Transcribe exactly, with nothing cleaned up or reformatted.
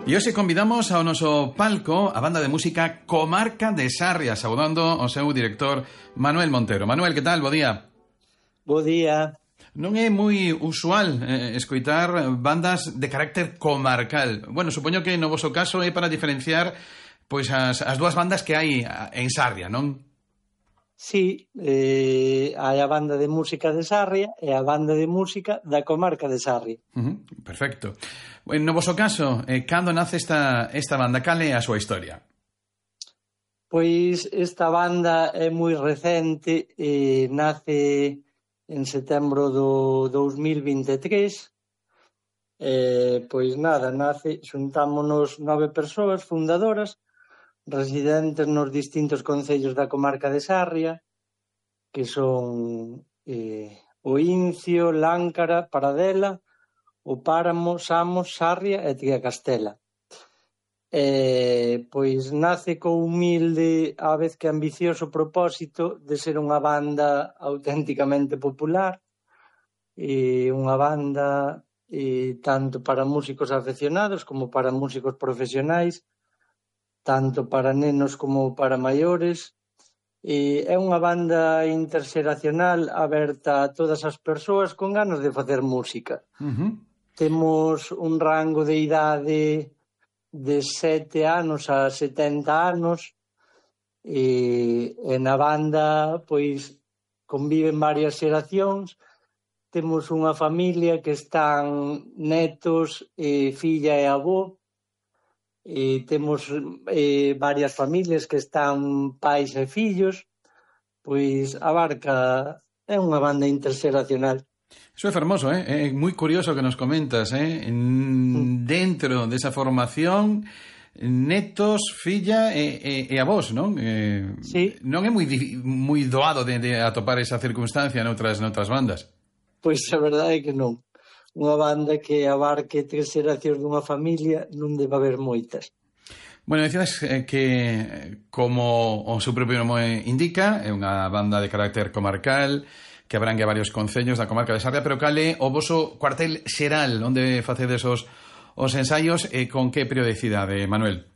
E hoxe convidamos ao noso palco a banda de música Comarca de Sarria, saudando o seu director Manuel Montero. Manuel, que tal? Bo día. Bo día. Non é moi usual eh, escoitar bandas de carácter comarcal. Bueno, supoño que no voso caso é para diferenciar pois as, as dúas bandas que hai en Sarria, non? Sí, eh, hai a banda de música de Sarria e a banda de música da Comarca de Sarria. Uh-huh, perfecto. No voso caso, eh, cando nace esta, esta banda? Cal é a súa historia? Pois esta banda é moi recente, eh, nace en setembro do dous mil vinte e tres. Eh, pois nada, nace, xuntámonos nove persoas fundadoras, residentes nos distintos concellos da Comarca de Sarria, que son eh, o Incio, Láncara, Paradela, o Páramo, Samos, Sarria e Triacastela. Eh, pois nace co humilde, á vez que ambicioso propósito de ser unha banda auténticamente popular, e unha banda eh, tanto para músicos aficionados como para músicos profesionais, tanto para nenos como para maiores. E é unha banda interxeracional aberta a todas as persoas con ganas de facer música. Uh-huh. Temos un rango de idade de sete anos a setenta anos e, e na banda pois conviven varias xeracións. Temos unha familia que están netos, e filla e avó. E temos eh, varias familias que están pais e fillos, pois abarca, é unha banda interxeracional. Iso é fermoso, eh? É moi curioso que nos comentas, eh? Mm. Dentro desa formación, netos, filla e, e, e avós, non? Eh, sí. Non é moi, moi doado de, de atopar esa circunstancia noutras, noutras bandas? Pois a verdade é que non. Unha banda que abarque tres xeracións dunha familia non debe haber moitas. Bueno, decías que, como o seu propio nome indica, é unha banda de carácter comarcal que abrangue varios concellos da Comarca de Sarria, pero cal é o voso cuartel xeral onde facedes os, os ensaios e con que periodicidade, Manuel?